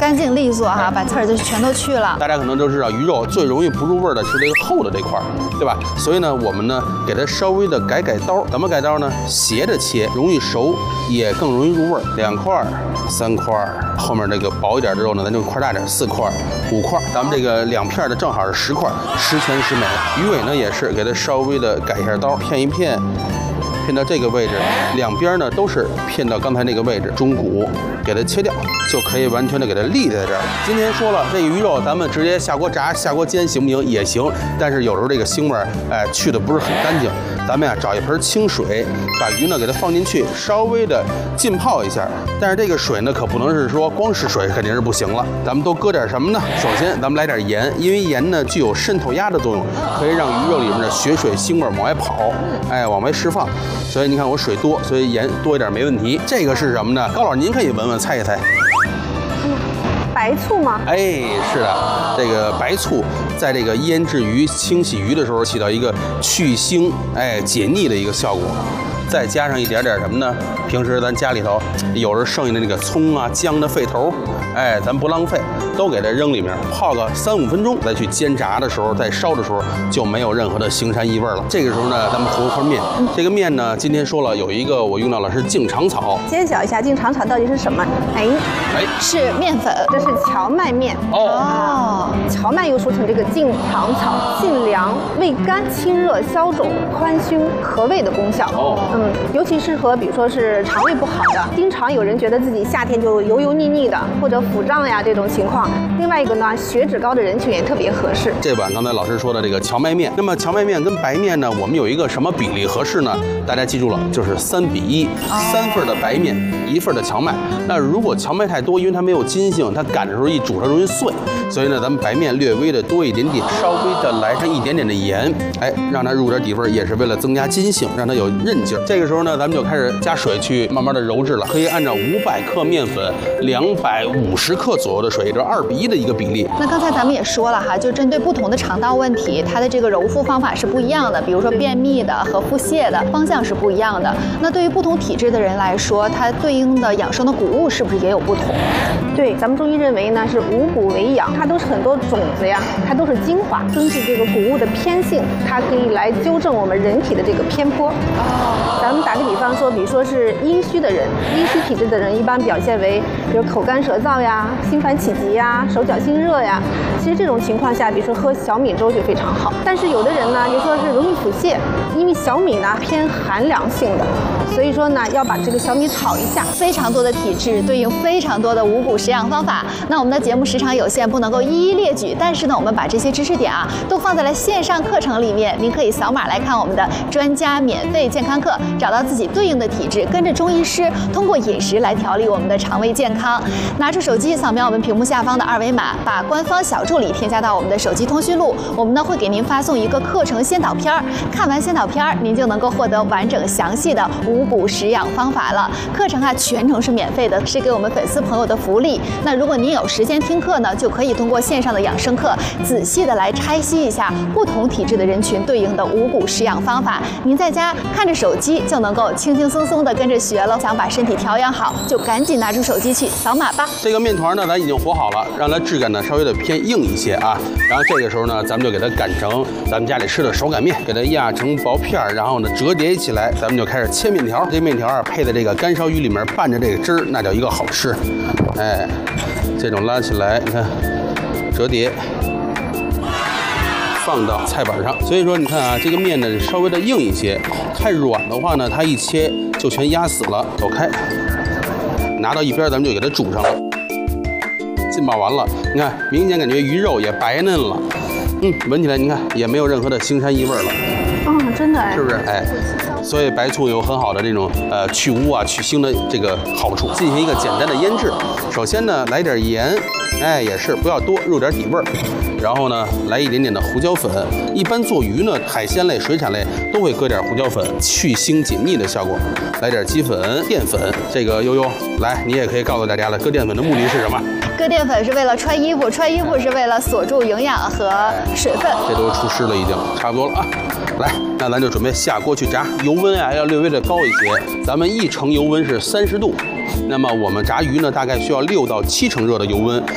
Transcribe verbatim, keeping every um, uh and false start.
干净利索哈，把刺儿就全都去了。 大家可能都知道，鱼肉最容易不入味的是这个厚的这块，对吧？所以呢，我们呢给它稍微的改改刀，怎么改刀呢？斜着切，容易熟，也更容易入味。两块、三块，后面这个薄一点的肉呢，咱就块大点，四块、五块。咱们这个两片的正好是十块，十全十美。鱼尾呢也是给它稍微的改一下刀，片一片。片到这个位置，两边呢都是片到刚才那个位置，中骨给它切掉，就可以完全的给它立在这儿。今天说了，这个鱼肉咱们直接下锅炸、下锅煎行不行？也行，但是有时候这个腥味儿，哎，去的不是很干净。咱们呀找一盆清水，把鱼呢给它放进去，稍微的浸泡一下。但是这个水呢可不能是说光是水肯定是不行了，咱们都搁点什么呢？首先咱们来点盐，因为盐呢具有渗透压的作用，可以让鱼肉里面的血水腥味往外跑，哎，往外释放。所以你看我水多，所以盐多一点没问题。这个是什么呢？高老师您可以闻闻猜一猜。 白醋吗？ 哎，是的，这个白醋在这个腌制鱼、清洗鱼的时候起到一个去腥、哎解腻的一个效果。再加上一点点什么呢？平时咱家里头有时剩下的那个葱啊、姜的肺头，哎，咱不浪费，都给它扔里面，泡个三五分钟，再去煎炸的时候，再烧的时候就没有任何的腥膻异味了。这个时候呢，咱们和一块面。这个面呢，今天说了有一个我用到了是净长草。 揭晓一下净长草到底是什么？哎哎， 是面粉， 这是荞麦面。 哦， 荞麦又说成这个净长草，性凉、味甘、清热、消肿、宽胸、和胃的功效。 哦， 嗯，尤其适合比如说是肠胃不好的，经常有人觉得自己夏天就油油腻腻的，或者腹胀呀这种情况。另外一个呢，血脂高的人群也特别合适。 这碗刚才老师说的这个荞麦面，那么荞麦面跟白面呢，我们有一个什么比例合适呢？大家记住了，就是三比一，三份的白面，一份的荞麦。那如果荞麦太多，因为它没有筋性，它擀的时候一煮它容易碎，所以呢，咱们白面略微的多一点点，稍微的来上一点点的盐，哎，让它入点底味，也是为了增加筋性，让它有韧劲儿。这个时候呢，咱们就开始加水去慢慢的揉制了，可以按照五百克面粉、两百五十克左右的水，也就是二比一的一个比例。 那刚才咱们也说了哈，就针对不同的肠道问题，它的这个揉腹方法是不一样的，比如说便秘的和腹泻的方向是不一样的。那对于不同体质的人来说，它对应的养生的谷物是不是也有不同？ 对，咱们中医认为呢是五谷为养，它都是很多种子呀，它都是精华，根据这个谷物的偏性，它可以来纠正我们人体的这个偏颇。哦，咱们打个比方说，比如说是阴虚的人，阴虚体质的人一般表现为，比如口干舌燥呀、心烦气急呀、手脚心热呀。其实这种情况下，比如说喝小米粥就非常好。但是有的人呢，就说是容易腹泻，因为小米呢偏寒凉性的，所以说呢要把这个小米炒一下。 非常多的体质对应非常多的五谷食养方法。那我们的节目时长有限，不能够一一列举，但是呢，我们把这些知识点啊都放在了线上课程里面，您可以扫码来看我们的专家免费健康课，找到自己对应的体质，跟着中医师通过饮食来调理我们的肠胃健康。拿出手机扫描我们屏幕下方的二维码，把官方小助理添加到我们的手机通讯录，我们呢会给您发送一个课程先导片儿，看完先导片儿，您就能够获得完整详细的五谷食养方法了。课程啊全程是免费的，是给我们粉丝朋友的福利。那如果您有时间听课呢，就可以通过线上的养生课，仔细的来拆析一下不同体质的人群对应的五谷食养方法。您在家看着手机就能够轻轻松松的跟着学了。想把身体调养好，就赶紧拿出手机去扫码吧。 这个面团呢，咱已经和好了，让它质感呢稍微的偏硬一些啊。然后这个时候呢，咱们就给它擀成咱们家里吃的手擀面，给它压成薄片儿，然后呢折叠起来，咱们就开始切面条。这面条啊，配在这个干烧鱼里面拌着这个汁儿，那叫一个好吃。哎，这种拉起来，你看，折叠。放到菜板上，所以说你看啊，这个面呢稍微的硬一些，太软的话呢，它一切就全压死了。走开，拿到一边，咱们就给它煮上了。浸泡完了，你看，明显感觉鱼肉也白嫩了，嗯，闻起来你看也没有任何的腥膻异味了。 嗯，真的哎， 是不是？哎。所以白醋有很好的这种呃去污啊、去腥的这个好处。进行一个简单的腌制，首先呢来点盐，哎也是不要多，入点底味儿。然后呢来一点点的胡椒粉。一般做鱼呢，海鲜类、水产类都会搁点胡椒粉，去腥解腻的效果。来点鸡粉、淀粉。这个悠悠来，你也可以告诉大家了，搁淀粉的目的是什么？ 搁淀粉是为了穿衣服，穿衣服是为了锁住营养和水分。 这都出湿了，已经差不多了啊。来，那咱就准备下锅去炸，油温啊要略微的高一些，咱们一成油温是三十度，那么我们炸鱼呢大概需要六到七成热的油温，